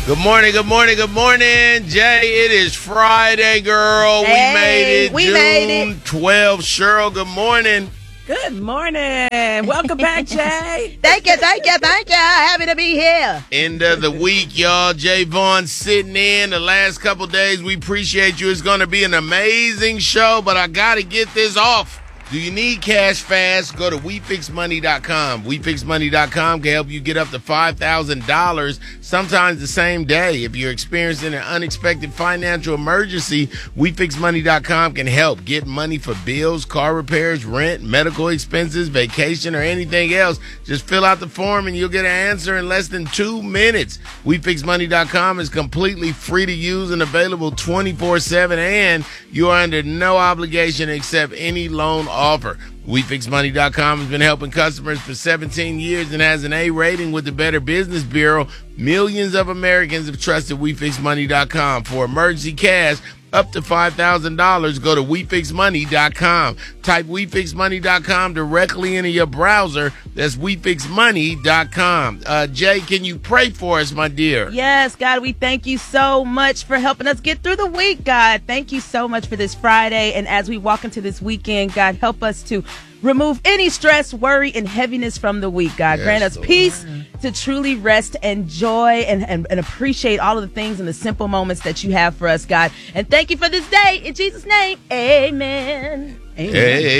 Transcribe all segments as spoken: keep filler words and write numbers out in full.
Good morning, good morning, good morning, Jay. It is Friday, girl. Hey, we made it. we June made it. twelfth. Cheryl, good morning. Good morning. Welcome back, Jay. Thank you, thank you, thank you. Happy to be here. End of the week, y'all. Jay Vaughn sitting in the last couple days. We appreciate you. It's going to be an amazing show, but I got to get this off. Do you need cash fast? Go to we fix money dot com. we fix money dot com can help you get up to five thousand dollars sometimes the same day. If you're experiencing an unexpected financial emergency, we fix money dot com can help. Get money for bills, car repairs, rent, medical expenses, vacation, or anything else. Just fill out the form and you'll get an answer in less than two minutes. we fix money dot com is completely free to use and available twenty-four seven, and you are under no obligation to accept any loan offer. we fix money dot com has been helping customers for seventeen years and has an A rating with the Better Business Bureau. Millions of Americans have trusted we fix money dot com for emergency cash up to five thousand dollars. Go to we fix money dot com. Type we fix money dot com directly into your browser. That's we fix money dot com. Uh, Jay, can you pray for us, my dear? Yes, God, we thank you so much for helping us get through the week, God. Thank you so much for this Friday. And as we walk into this weekend, God, help us to remove any stress, worry, and heaviness from the week, God. Yes, Grant us Lord. peace to truly rest and joy and, and, and appreciate all of the things and the simple moments that you have for us, God. And thank you for this day. In Jesus' name, amen. Amen.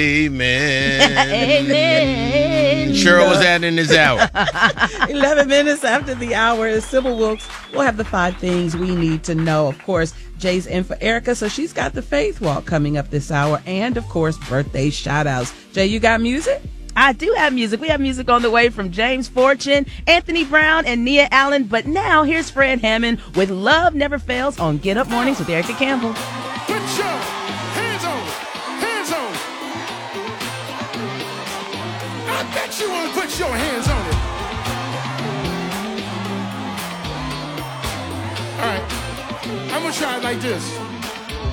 Amen. Cheryl was that in this hour. eleven minutes after the hour is Sybil Wilkes. We'll have the five things we need to know. Of course, Jay's in for Erica, so she's got the Faith Walk coming up this hour. And, of course, birthday shout-outs. Jay, you got music? I do have music. We have music on the way from James Fortune, Anthony Brown, and Nia Allen. But now, here's Fred Hammond with Love Never Fails on Get Up Mornings with Erica Campbell. Put your hands on, hands on. I bet you want to put your hands on it. All right, I'm gonna try it like this.